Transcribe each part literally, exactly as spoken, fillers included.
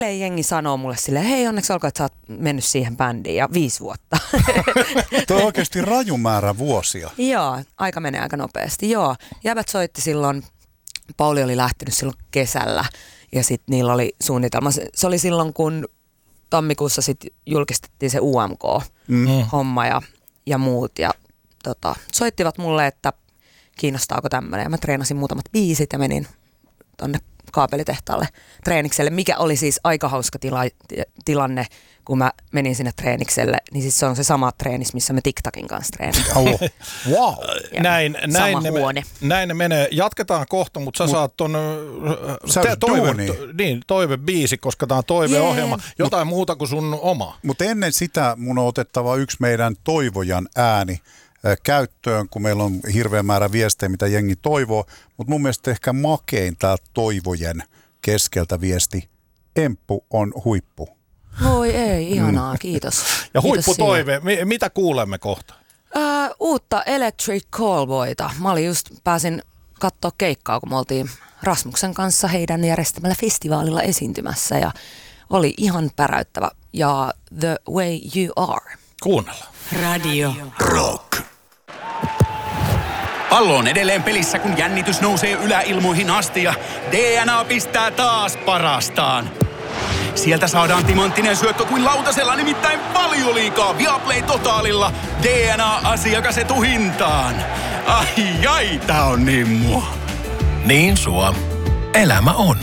jengi sanoo mulle silleen, hei onneksi olkoon, että sä oot mennyt siihen bändiin ja viisi vuotta. Tuo on oikeasti raju määrä vuosia. Joo, aika menee aika nopeasti. Joo, jäbät soitti silloin, Pauli oli lähtenyt silloin kesällä ja sitten niillä oli suunnitelma. Se, se oli silloin, kun tammikuussa sitten julkistettiin se U M K-homma ja, ja muut ja tota, soittivat mulle, että kiinnostaako tämmöinen. Ja mä treenasin muutamat biisit ja menin tonne kaapelitehtaalle treenikselle, mikä oli siis aika hauska tila, tilanne, kun mä menin sinne treenikselle, niin siis se on se sama treenis, missä me TikTokin kanssa treenataan. Oh, wow. Näin, näin, sama ne, huone. näin ne menee. Jatketaan kohta, mutta sä Mut, saat ton te, toive, to, niin, toivebiisi, koska tää on toiveohjelma. Yeah. Jotain Mut, muuta kuin sun oma. Mutta ennen sitä mun on otettava yksi meidän toivojan ääni käyttöön, kun meillä on hirveä määrä viestejä, mitä jengi toivoo, mutta mun mielestä ehkä makein täältä toivojen keskeltä viesti, Emppu on huippu. Voi ei, ihanaa, kiitos. Ja huipputoive, M- mitä kuulemme kohta? Uh, uutta Electric Callboyta. Mä olin just, pääsin katsoa keikkaa, kun me oltiin Rasmuksen kanssa heidän järjestämällä festivaalilla esiintymässä ja oli ihan päräyttävä. Ja The Way You Are. Kuunnellaan. Radio Rock. Pallo on edelleen pelissä, kun jännitys nousee yläilmoihin asti ja D N A pistää taas parastaan. Sieltä saadaan timanttinen syöttö kuin lautasella, nimittäin Valioliigaa Viaplay Totaalilla D N A-asiakas etuhintaan. Ai ai, tää on niin mua. Niin sua. Elämä on.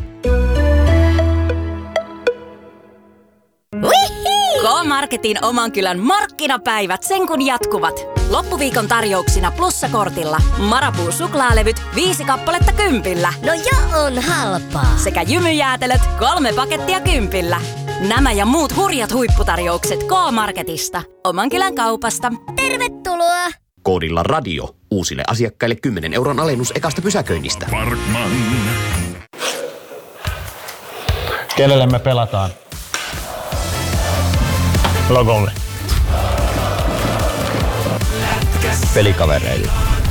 K-Marketin oman kylän markkinapäivät sen kun jatkuvat. Loppuviikon tarjouksina plussakortilla Marabou suklaalevyt viisi kappaletta kympillä. No jo on halpaa. Sekä jymyjäätelöt kolme pakettia kympillä. Nämä ja muut hurjat huipputarjoukset K-Marketista. Oman kylän kaupasta. Tervetuloa! Koodilla radio. Uusille asiakkaille kymmenen euron alennus ekasta pysäköinnistä. Parkman. Kenelle me pelataan? Logolle. Pelikavereille.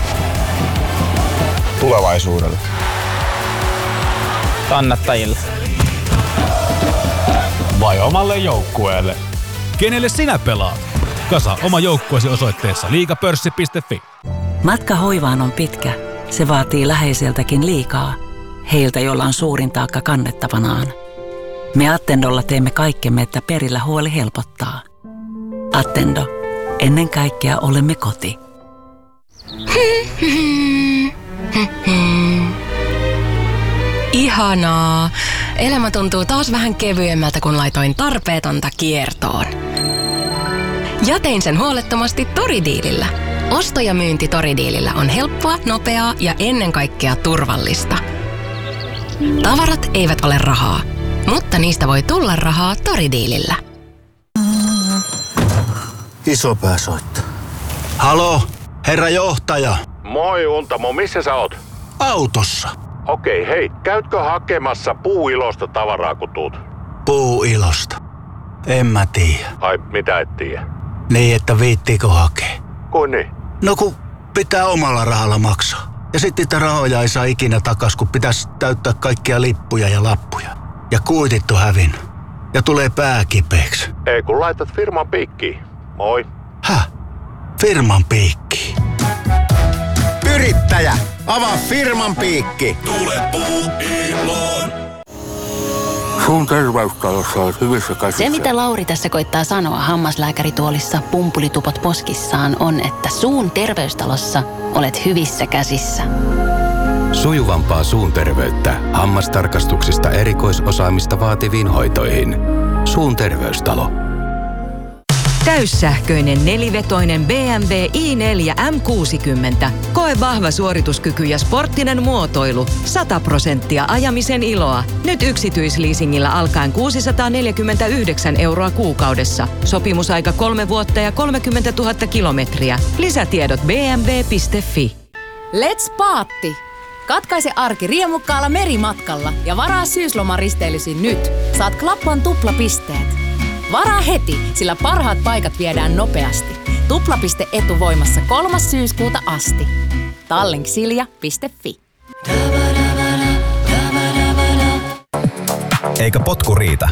Tulevaisuudelle. Kannattajille. Vai omalle joukkueelle? Kenelle sinä pelaat? Kasa oma joukkueesi osoitteessa liigapörssi piste fi. Matka hoivaan on pitkä. Se vaatii läheiseltäkin liikaa. Heiltä, joilla on suurin taakka kannettavanaan. Me Attendolla teemme kaikkemme, että perillä huoli helpottaa. Attendo. Ennen kaikkea olemme koti. Ihanaa. Elämä tuntuu taas vähän kevyemmältä, kun laitoin tarpeetonta kiertoon. Ja tein sen huolettomasti Toridiilillä. Osto- ja myynti Toridiilillä on helppoa, nopeaa ja ennen kaikkea turvallista. Tavarat eivät ole rahaa, mutta niistä voi tulla rahaa Toridiilillä. Isopää soittaa. Halo, herra johtaja. Moi Untamo, missä sä oot? Autossa. Okei, hei, käytkö hakemassa Puuilosta tavaraa kun tuut? Puuilosta? En mä tiedä. Ai, mitä et tiedä? Niin, että viittiikö hakea? Kuin niin? No kun pitää omalla rahalla maksaa. Ja sitten niitä rahoja ei saa ikinä takas, kun pitäisi täyttää kaikkia lippuja ja lappuja. Ja kuitit on hävinnyt. Ja tulee pää kipeäksi. Ei kun laitat firman piikkiin. Moi. Häh? Firman piikki. Yrittäjä, avaa firman piikki. Tule Puuiloon. Suun terveystalossa olet hyvissä käsissä. Se, mitä Lauri tässä koittaa sanoa hammaslääkärituolissa pumpulitupot poskissaan, on, että suun terveystalossa olet hyvissä käsissä. Sujuvampaa suun terveyttä hammastarkastuksista erikoisosaamista vaativiin hoitoihin. Suun terveystalo. Täyssähköinen nelivetoinen B M W i neljä M kuusikymmentä. Koe vahva suorituskyky ja sporttinen muotoilu. sata prosenttia ajamisen iloa. Nyt yksityisleasingillä alkaen kuusisataaneljäkymmentäyhdeksän euroa kuukaudessa. Sopimusaika kolme vuotta ja kolmekymmentätuhatta kilometriä. Lisätiedot b m w piste f i. Let's paatti! Katkaise arki riemukkaalla merimatkalla ja varaa syyslomaristeilyysi nyt. Saat Klappan tuplapisteet. Varaa heti, sillä parhaat paikat viedään nopeasti. Tuplapiste etuvoimassa kolmas syyskuuta asti. Tallink silja piste f i. Eikä potku riitä.